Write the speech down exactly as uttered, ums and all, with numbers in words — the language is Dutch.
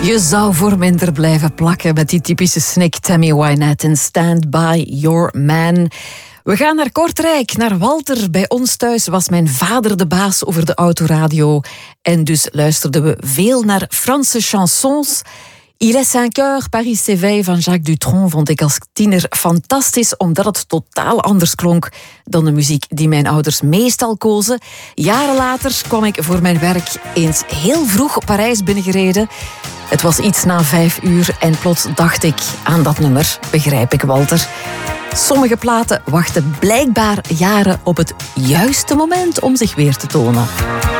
Je zou voor minder blijven plakken met die typische snik Tammy Wynette en Stand By Your Man. We gaan naar Kortrijk, naar Walter. Bij ons thuis was mijn vader de baas over de autoradio. En dus luisterden we veel naar Franse chansons. Il est cinq heures, Paris s'éveille van Jacques Dutronc vond ik als tiener fantastisch, omdat het totaal anders klonk dan de muziek die mijn ouders meestal kozen. Jaren later kwam ik voor mijn werk eens heel vroeg Parijs binnengereden. Het was iets na vijf uur en plots dacht ik aan dat nummer, begrijp ik Walter. Sommige platen wachten blijkbaar jaren op het juiste moment om zich weer te tonen.